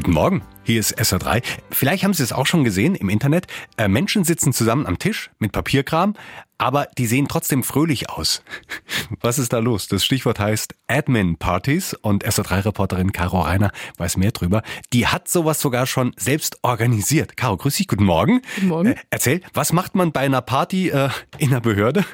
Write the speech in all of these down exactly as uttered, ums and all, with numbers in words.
Guten Morgen, hier ist S R drei. Vielleicht haben Sie es auch schon gesehen im Internet. Äh, Menschen sitzen zusammen am Tisch mit Papierkram, aber die sehen trotzdem fröhlich aus. Was ist da los? Das Stichwort heißt Admin-Partys und S R drei Reporterin Caro Reiner weiß mehr drüber. Die hat sowas sogar schon selbst organisiert. Caro, grüß dich, guten Morgen. Guten Morgen. Äh, erzähl, was macht man bei einer Party äh, in einer Behörde?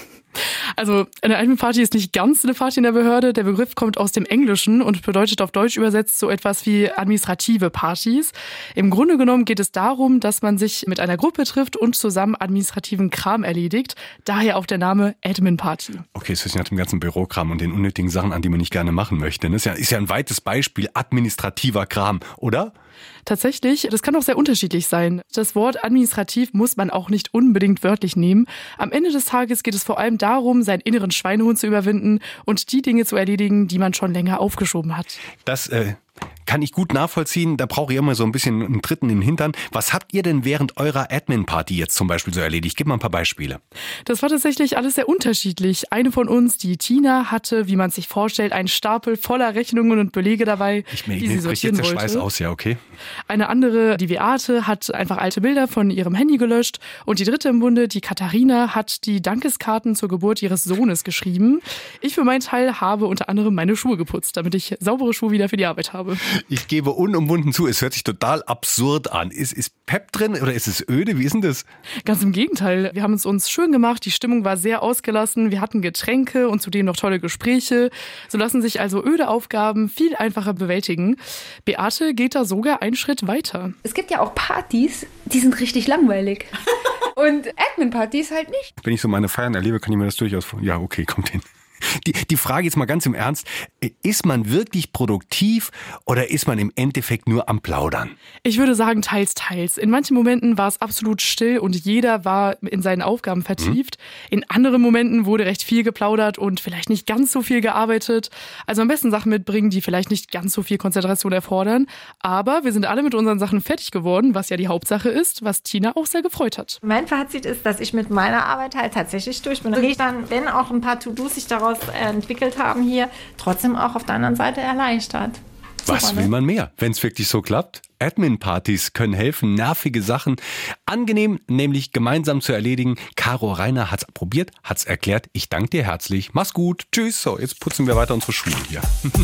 Also eine Admin-Party ist nicht ganz eine Party in der Behörde. Der Begriff kommt aus dem Englischen und bedeutet auf Deutsch übersetzt so etwas wie administrative Partys. Im Grunde genommen geht es darum, dass man sich mit einer Gruppe trifft und zusammen administrativen Kram erledigt. Daher auch der Name Admin-Party. Okay, es ist ja nach dem ganzen Bürokram und den unnötigen Sachen an, die man nicht gerne machen möchte. Das ist ja, ist ja ein weites Beispiel administrativer Kram, oder? Tatsächlich, das kann auch sehr unterschiedlich sein. Das Wort administrativ muss man auch nicht unbedingt wörtlich nehmen. Am Ende des Tages geht es vor allem darum, seinen inneren Schweinehund zu überwinden und die Dinge zu erledigen, die man schon länger aufgeschoben hat. Das äh, kann ich gut nachvollziehen. Da brauche ich immer so ein bisschen einen Dritten in den Hintern. Was habt ihr denn während eurer Admin-Party jetzt zum Beispiel so erledigt? Gib mal ein paar Beispiele. Das war tatsächlich alles sehr unterschiedlich. Eine von uns, die Tina, hatte, wie man sich vorstellt, einen Stapel voller Rechnungen und Belege dabei, Ich mir die sie sortieren jetzt der wollte. Schweiß aus, ja, okay. Eine andere, die Beate, hat einfach alte Bilder von ihrem Handy gelöscht. Und die dritte im Bunde, die Katharina, hat die Dankeskarten zur Geburt ihres Sohnes geschrieben. Ich für meinen Teil habe unter anderem meine Schuhe geputzt, damit ich saubere Schuhe wieder für die Arbeit habe. Ich gebe unumwunden zu, es hört sich total absurd an. Ist, ist Pep drin oder ist es öde? Wie ist denn das? Ganz im Gegenteil. Wir haben es uns schön gemacht. Die Stimmung war sehr ausgelassen. Wir hatten Getränke und zudem noch tolle Gespräche. So lassen sich also öde Aufgaben viel einfacher bewältigen. Beate geht da sogar einen Schritt weiter. Es gibt ja auch Partys, die sind richtig langweilig. Und Admin-Partys halt nicht. Wenn ich so meine Feiern erlebe, kann ich mir das durchaus vor. Ja, okay, kommt hin. Die, die Frage jetzt mal ganz im Ernst, ist man wirklich produktiv oder ist man im Endeffekt nur am Plaudern? Ich würde sagen, teils, teils. In manchen Momenten war es absolut still und jeder war in seinen Aufgaben vertieft. Mhm. In anderen Momenten wurde recht viel geplaudert und vielleicht nicht ganz so viel gearbeitet. Also am besten Sachen mitbringen, die vielleicht nicht ganz so viel Konzentration erfordern. Aber wir sind alle mit unseren Sachen fertig geworden, was ja die Hauptsache ist, was Tina auch sehr gefreut hat. Mein Fazit ist, dass ich mit meiner Arbeit halt tatsächlich durch bin. Und ich dann, wenn auch ein paar To-Dos sich daraus entwickelt haben hier, trotzdem auch auf der anderen Seite erleichtert. Was Super, will ne? man mehr, wenn es wirklich so klappt? Admin-Partys können helfen, nervige Sachen angenehm, nämlich gemeinsam zu erledigen. Caro Reiner hat's probiert, hat's erklärt. Ich danke dir herzlich. Mach's gut. Tschüss. So, jetzt putzen wir weiter unsere Schuhe hier.